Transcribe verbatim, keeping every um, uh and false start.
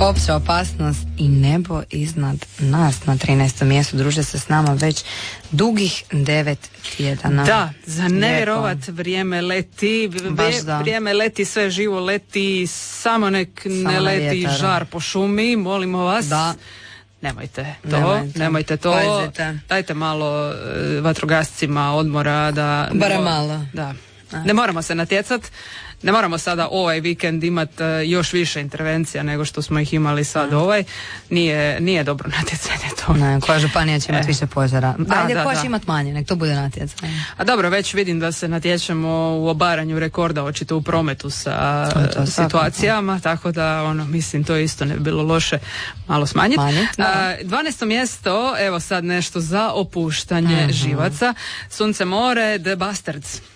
Opća opasnost i nebo iznad nas na trinaestom mjestu. Druže se s nama već dugih devet tjedana. Da, za nevjerovat vrijeme leti, Vje, vrijeme leti, sve živo leti, samo nek samo ne leti vjetar. Žar po šumi, molimo vas. Da. Nemojte to, nemojte, nemojte to, Pazite. Dajte malo uh, vatrogascima odmora da... Bara malo. Da. Ne moramo se natjecat, ne moramo sada ovaj vikend imati uh, još više intervencija nego što smo ih imali sad mm. ovaj. Nije, nije dobro natjecanje to. Ne, koja županija će imati e. više požara. Da, Ajde, da, koja da. će imati manje, nek to bude natjecanje. A dobro, već vidim da se natječemo u obaranju rekorda, očito u prometu sa to, to, situacijama, tako. tako da, ono, mislim, to isto ne bi bilo loše malo smanjiti. dvanaesto mjesto, evo sad nešto za opuštanje mm-hmm. živaca. Sunce more, The Bastards.